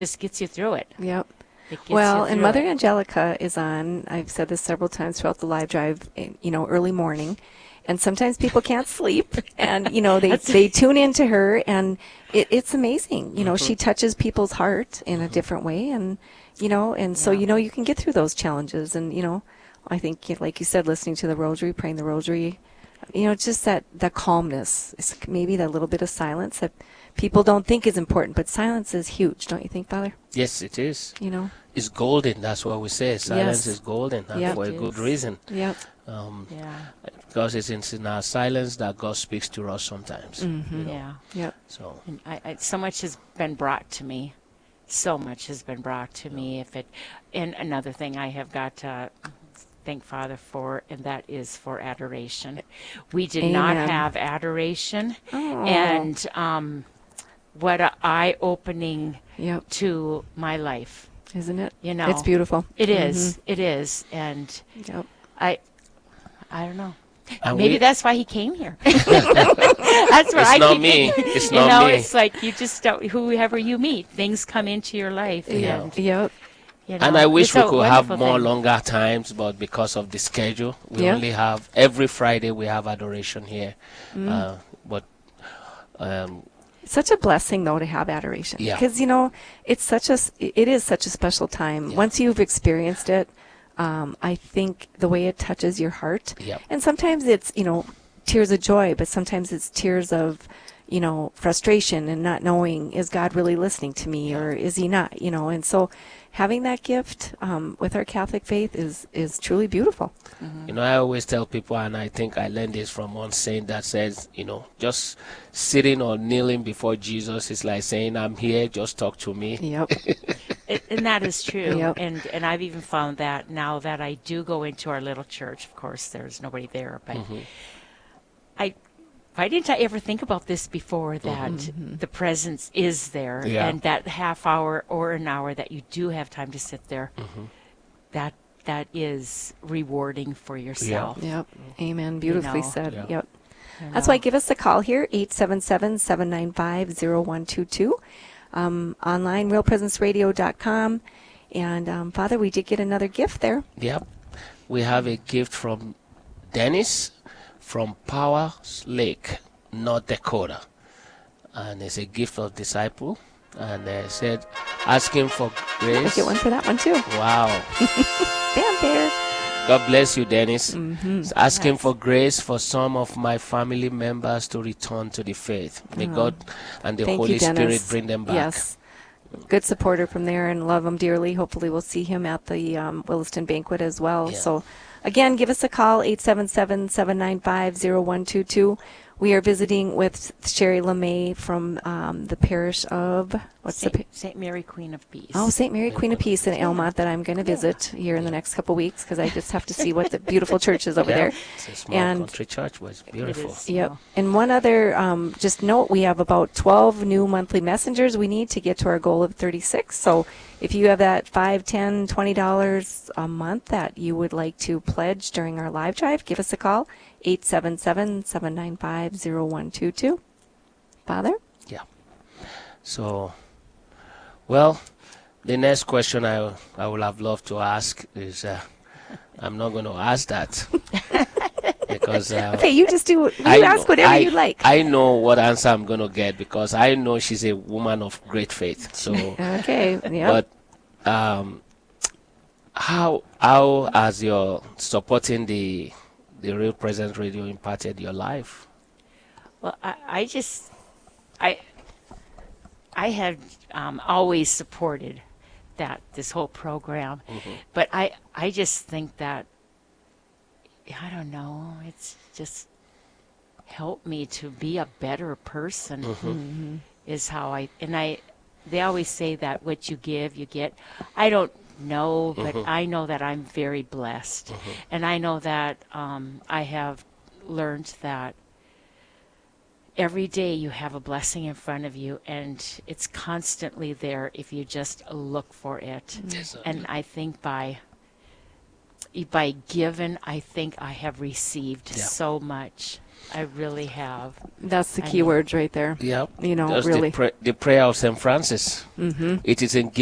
just gets you through it. Yep. It gets Well, you and through Mother it. Angelica is on, I've said this several times throughout the live drive, early morning. And sometimes people can't sleep and, That's they tune into her and it's amazing. Mm-hmm. She touches people's heart in a Mm-hmm. different way and so, yeah. you can get through those challenges and, I think, like you said, listening to the rosary, praying the rosary, it's just that calmness, it's maybe that little bit of silence that people don't think is important, but silence is huge, don't you think, Father? Yes, it is. You know? It's golden. That's what we say. Silence Yes. is golden, and Yep. for a It good is. reason. Yep. Um, Yeah. because it's in our silence that God speaks to us sometimes. Mm-hmm. Yeah. Yep. So And so much has been brought to me. So much has been brought to me. And another thing I have got to thank Father for, and that is for adoration. We did not Amen. have adoration, Oh. and what a eye-opening Yep. to my life. Isn't it? You know, It's beautiful. It is. It is, and Yep. I don't know. and Maybe we, that's why he came here. That's where it's I not keep me. thinking, It's not me. it's like you just don't, whoever you meet, things come into your life. Yeah. And, Yep. And I wish it's we a could have wonderful more thing. longer times, but because of the schedule, we Yeah. only have every Friday we have adoration here. But It's such a blessing, though, to have adoration. Yeah. Because, it is such a special time. Yeah. Once you've experienced it, I think the way it touches your heart. Yep. And sometimes it's, tears of joy, but sometimes it's tears of, frustration and not knowing, is God really listening to me or is he not, And so having that gift with our Catholic faith is truly beautiful. I always tell people, and I think I learned this from one saint that says, just sitting or kneeling before Jesus is like saying, I'm here, just talk to me. Yep. And that is true. Yep. And I've even found that now that I do go into our little church. Of course, there's nobody there, but I didn't ever think about this before, that the presence is there, Yeah. and that half hour or an hour that you do have time to sit there, that is rewarding for yourself. Yep. Amen. Beautifully know. said. Yeah. Yep. You That's know. why give us a call here, 877-795-0122. Online, realpresenceradio.com. And, Father, we did get another gift there. Yep. We have a gift from Dennis from Powers Lake, North Dakota. And it's a gift of disciple. And said, asking for I grace. get one for that one, too. Wow. Fanfare. God bless you, Dennis. It's asking Yes. for grace for some of my family members to return to the faith. May God and the Thank Holy you, Dennis. Spirit bring them back. Yes. Good supporter from there and love him dearly. Hopefully we'll see him at the Williston banquet as well. Yeah. So, again, give us a call, 877-795-0122. We are visiting with Sherry LeMay from the parish of, St. Mary, Queen of Peace. Oh, St. Mary Queen of Peace in Elmont that I'm going to visit here in the next couple weeks because I just have to see what the beautiful church is over Yeah. there. It's a small And- country church, but it's beautiful. is. Yep. Wow. And one other, just note, we have about 12 new monthly messengers we need to get to our goal of 36. So if you have that $5, $10, $20 a month that you would like to pledge during our live drive, give us a call, 877-795-0122. Father? Yeah. So, well, the next question I would have loved to ask is, I'm not going to ask that. Because Okay, you just do, you I ask know- whatever I- you like. I know what answer I'm going to get because I know she's a woman of great faith. So, Okay, yeah. but how has your supporting the Real Presence Radio impacted your life? Well, I have always supported this whole program, but I just think that, I don't know, it's just helped me to be a better person. Is how they always say that what you give, you get. I don't know, but I know that I'm very blessed, and I know that I have learned that every day you have a blessing in front of you, and it's constantly there if you just look for it. Yes, sir. And I think by giving, I think I have received Yeah. so much. I really have. That's the I key mean- words right there. Yeah. You know, Just really. the prayer of St. Francis. Mm-hmm. It is in